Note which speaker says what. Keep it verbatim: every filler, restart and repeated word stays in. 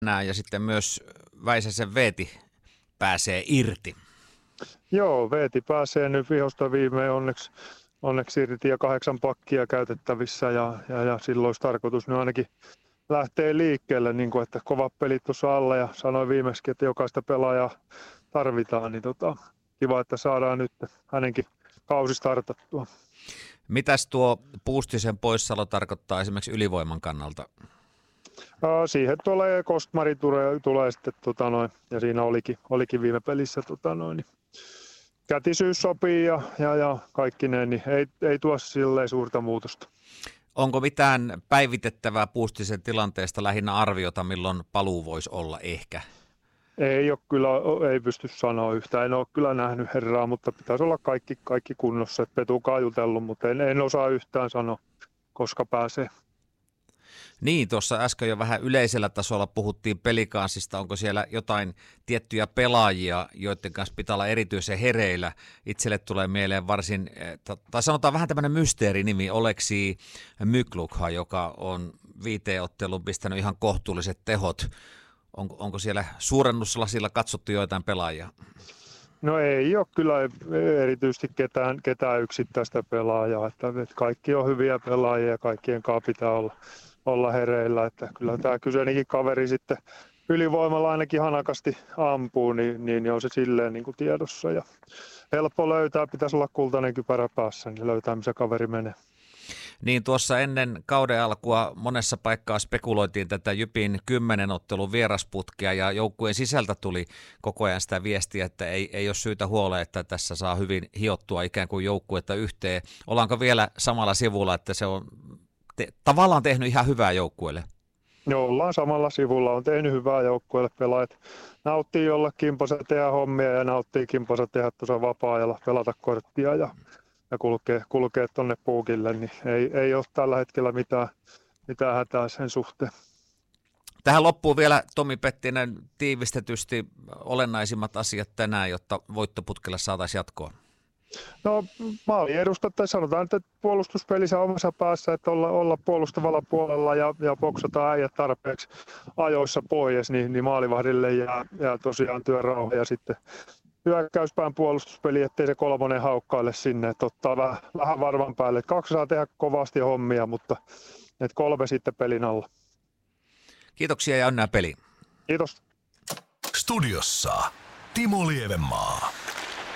Speaker 1: Näin, ja sitten myös Väisäsen Veeti pääsee irti.
Speaker 2: Joo, Veeti pääsee nyt vihosta viimein onneksi, onneksi irti ja kahdeksan pakkia käytettävissä ja, ja, ja silloin olisi tarkoitus nyt ainakin lähtee liikkeelle, niin kuin, että kovat pelit tuossa alla ja sanoin viimeksi, että jokaista pelaajaa tarvitaan, niin tota, kiva, että saadaan nyt hänenkin kausi startattua.
Speaker 1: Mitäs tuo Puustisen poissaolo tarkoittaa esimerkiksi ylivoiman kannalta?
Speaker 2: Siihen tulee Kostmari tulee, tulee sitten, tota noin, ja siinä olikin, olikin viime pelissä tota noin, niin kätisyys sopii ja, ja, ja kaikki ne, niin ei, ei tuo silleen suurta muutosta.
Speaker 1: Onko mitään päivitettävää Puustisen tilanteesta, lähinnä arviota, milloin paluu voisi olla ehkä?
Speaker 2: Ei ole kyllä, ei pysty sanoa yhtään. En ole kyllä nähnyt herraa, mutta pitäisi olla kaikki, kaikki kunnossa. Petukaa jutellut, mutta en, en osaa yhtään sanoa, koska pääsee.
Speaker 1: Niin, tuossa äsken jo vähän yleisellä tasolla puhuttiin Pelikaansista. Onko siellä jotain tiettyjä pelaajia, joiden kanssa pitää olla erityisen hereillä? Itselle tulee mieleen varsin, tai sanotaan vähän tämmöinen mysteerinimi, Oleksi Myklukha, joka on viiteen otteluun pistänyt ihan kohtuulliset tehot. Onko, onko siellä suurennuslasilla katsottu joitain pelaajia?
Speaker 2: No ei ole kyllä erityisesti ketään, ketään yksittäistä pelaajaa. Että, että kaikki on hyviä pelaajia ja kaikkien kanssa pitää olla, olla hereillä. Että kyllä tämä kyseinenkin kaveri sitten ylivoimalla ainakin hanakasti ampuu, niin, niin on se silleen niin kuin tiedossa. Ja helppo löytää, pitäisi olla kultainen kypärä päässä, niin löytää missä kaveri menee.
Speaker 1: Niin tuossa ennen kauden alkua monessa paikkaa spekuloitiin tätä Jypin kymmenen ottelun vierasputkea ja joukkueen sisältä tuli koko ajan sitä viestiä, että ei, ei ole syytä huoleen, että tässä saa hyvin hiottua ikään kuin joukkuetta yhteen. Ollaanko vielä samalla sivulla, että se on te, tavallaan tehnyt ihan hyvää joukkueelle?
Speaker 2: Joo, ollaan samalla sivulla, on tehnyt hyvää joukkueelle, pelaajat nauttii olla kimposa tehdä hommia ja nauttii kimposa tehdä tuossa vapaa-ajalla, pelata korttia ja ja kulkee, kulkee tuonne puukille, niin ei, ei ole tällä hetkellä mitään, mitään hätää sen suhteen.
Speaker 1: Tähän loppuu vielä Tomi Pettinen tiivistetysti olennaisimmat asiat tänään, jotta voittoputkelle saataisiin jatkoa.
Speaker 2: No maali edustaa, sanotaan, että puolustuspelissä omassa päässä, että olla, olla puolustavalla puolella ja, ja boksata äijät tarpeeksi ajoissa pois, niin, niin maalivahdille jää, jää tosiaan työrauha ja sitten hyökkäyspään puolustuspeli, ettei se kolmonen haukkaile sinne, että ottaa vähän, vähän varman päälle. Et kaksi saa tehdä kovasti hommia, mutta et kolme sitten pelin alla.
Speaker 1: Kiitoksia ja onnea peliin.
Speaker 2: Kiitos.
Speaker 3: Studiossa Timo Lievenmaa.